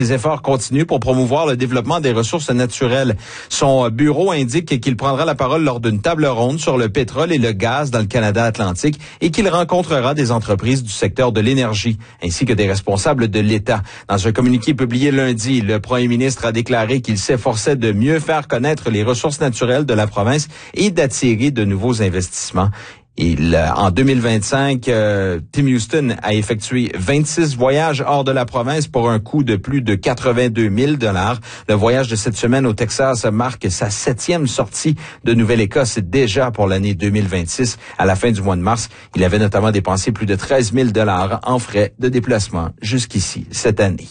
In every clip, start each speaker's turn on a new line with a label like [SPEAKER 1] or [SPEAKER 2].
[SPEAKER 1] Les efforts continuent pour promouvoir le développement des ressources naturelles. Son bureau indique qu'il prendra la parole lors d'une table ronde sur le pétrole et le gaz dans le Canada atlantique et qu'il rencontrera des entreprises du secteur de l'énergie ainsi que des responsables de l'État. Dans un communiqué publié lundi, le premier ministre a déclaré qu'il s'efforçait de mieux faire connaître les ressources naturelles de la province et d'attirer de nouveaux investissements. En 2025, Tim Houston a effectué 26 voyages hors de la province pour un coût de plus de 82 000 $. Le voyage de cette semaine au Texas marque sa 7e sortie de Nouvelle-Écosse déjà pour l'année 2026. À la fin du mois de mars, il avait notamment dépensé plus de 13 000 $ en frais de déplacement jusqu'ici cette année.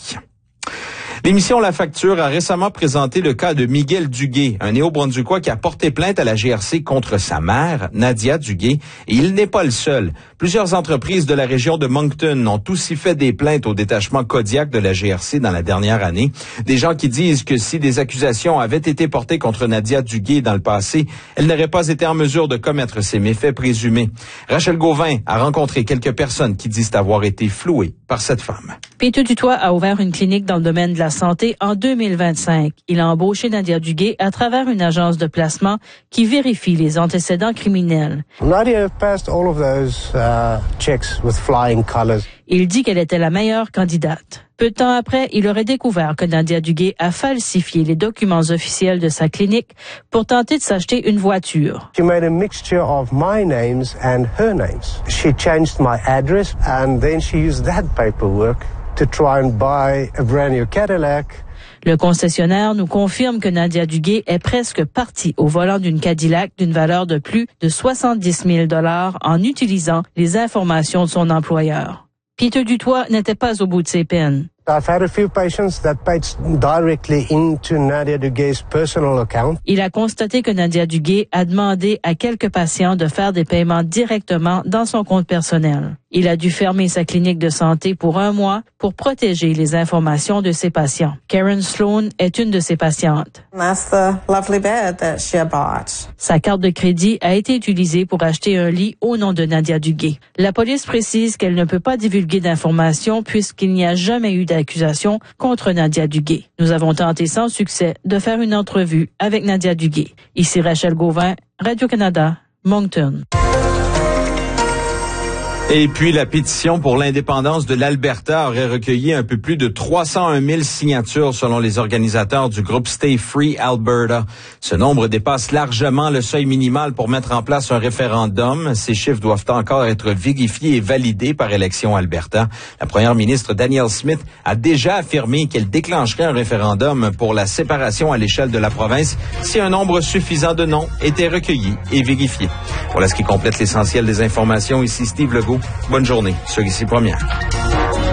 [SPEAKER 1] L'émission La Facture a récemment présenté le cas de Miguel Duguay, un néo-brunswickois qui a porté plainte à la GRC contre sa mère, Nadia Duguay, et il n'est pas le seul. Plusieurs entreprises de la région de Moncton ont aussi fait des plaintes au détachement Kodiak de la GRC dans la dernière année. Des gens qui disent que si des accusations avaient été portées contre Nadia Duguay dans le passé, elle n'aurait pas été en mesure de commettre ces méfaits présumés. Rachel Gauvin a rencontré quelques personnes qui disent avoir été flouées par cette femme.
[SPEAKER 2] Peter Dutoit a ouvert une clinique dans le domaine de la santé en 2025. Il a embauché Nadia Duguay à travers une agence de placement qui vérifie les antécédents criminels.
[SPEAKER 3] Nadia passed all of those checks with flying colors.
[SPEAKER 2] Il dit qu'elle était la meilleure candidate. Peu de temps après, il aurait découvert que Nadia Duguay a falsifié les documents officiels de sa clinique pour tenter de s'acheter une voiture.
[SPEAKER 3] She made a mixture of my names and her names. She changed my address and then she used that paperwork to try and buy a brand new Cadillac.
[SPEAKER 2] Le concessionnaire nous confirme que Nadia Duguay est presque partie au volant d'une Cadillac d'une valeur de plus de 70 000 $ en utilisant les informations de son employeur. Peter Dutoit n'était pas au bout de ses peines.
[SPEAKER 3] I've had a few patients that paid directly into Nadia Duguay's personal account.
[SPEAKER 2] Il a constaté que Nadia Duguay a demandé à quelques patients de faire des paiements directement dans son compte personnel. Il a dû fermer sa clinique de santé pour 1 mois pour protéger les informations de ses patients. Karen Sloan est une de ses patientes.
[SPEAKER 4] That's the lovely bed that she bought.
[SPEAKER 2] Sa carte de crédit a été utilisée pour acheter un lit au nom de Nadia Duguay. La police précise qu'elle ne peut pas divulguer d'informations puisqu'il n'y a jamais eu d'accusation contre Nadia Duguay. Nous avons tenté sans succès de faire une entrevue avec Nadia Duguay. Ici Rachel Gauvin, Radio-Canada, Moncton.
[SPEAKER 1] Et puis, la pétition pour l'indépendance de l'Alberta aurait recueilli un peu plus de 301 000 signatures selon les organisateurs du groupe Stay Free Alberta. Ce nombre dépasse largement le seuil minimal pour mettre en place un référendum. Ces chiffres doivent encore être vérifiés et validés par Élections Alberta. La première ministre Danielle Smith a déjà affirmé qu'elle déclencherait un référendum pour la séparation à l'échelle de la province si un nombre suffisant de noms était recueilli et vérifié. Voilà ce qui complète l'essentiel des informations. Ici Steve Legault. Bonne journée sur Ici Première.